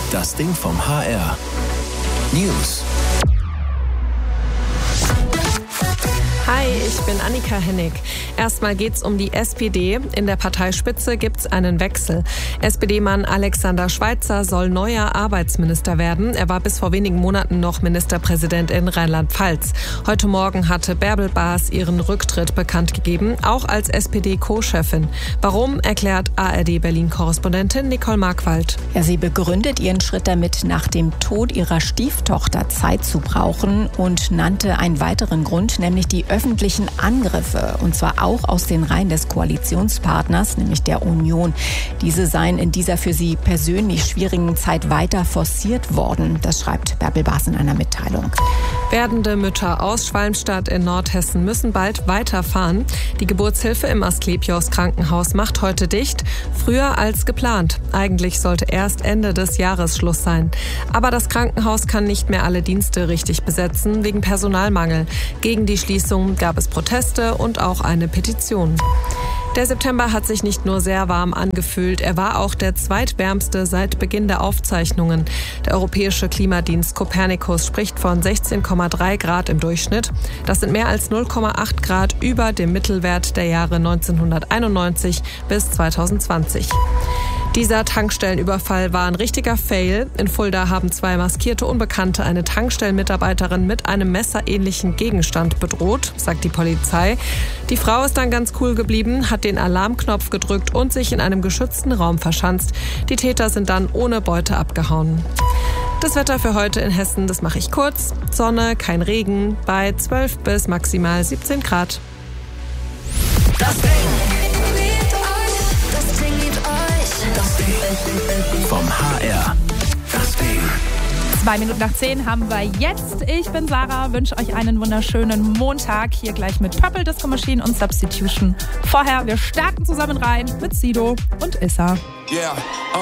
Das Ding vom HR. News. Hi, ich bin Annika Hennig. Erstmal geht's um die SPD. In der Parteispitze gibt's einen Wechsel. SPD-Mann Alexander Schweitzer soll neuer Arbeitsminister werden. Er war bis vor wenigen Monaten noch Ministerpräsident in Rheinland-Pfalz. Heute Morgen hatte Bärbel Baas ihren Rücktritt bekannt gegeben, auch als SPD-Co-Chefin. Warum, erklärt ARD-Berlin-Korrespondentin Nicole Markwald. Ja, sie begründet ihren Schritt damit, nach dem Tod ihrer Stieftochter Zeit zu brauchen und nannte einen weiteren Grund, nämlich die öffentlichen Angriffe, und zwar auch aus den Reihen des Koalitionspartners, nämlich der Union. Diese seien in dieser für sie persönlich schwierigen Zeit weiter forciert worden. Das schreibt Bärbel Baas in einer Mitteilung. Werdende Mütter aus Schwalmstadt in Nordhessen müssen bald weiterfahren. Die Geburtshilfe im Asklepios Krankenhaus macht heute dicht, früher als geplant. Eigentlich sollte erst Ende des Jahres Schluss sein. Aber das Krankenhaus kann nicht mehr alle Dienste richtig besetzen, wegen Personalmangel. Gegen die Schließung gab es Proteste und auch eine Petition. Der September hat sich nicht nur sehr warm angefühlt, er war auch der zweitwärmste seit Beginn der Aufzeichnungen. Der europäische Klimadienst Copernicus spricht von 16,3 Grad im Durchschnitt. Das sind mehr als 0,8 Grad über dem Mittelwert der Jahre 1991 bis 2020. Dieser Tankstellenüberfall war ein richtiger Fail. In Fulda haben zwei maskierte Unbekannte eine Tankstellenmitarbeiterin mit einem messerähnlichen Gegenstand bedroht, sagt die Polizei. Die Frau ist dann ganz cool geblieben, hat den Alarmknopf gedrückt und sich in einem geschützten Raum verschanzt. Die Täter sind dann ohne Beute abgehauen. Das Wetter für heute in Hessen, das mache ich kurz. Sonne, kein Regen, bei 12 bis maximal 17 Grad. Das Ding. Vom HR. Das Ding. 9:02 haben wir jetzt. Ich bin Sarah, wünsche euch einen wunderschönen Montag. Hier gleich mit Purple Disco Machine und Substitution. Vorher, wir starten zusammen rein mit Sido und Issa. Yeah.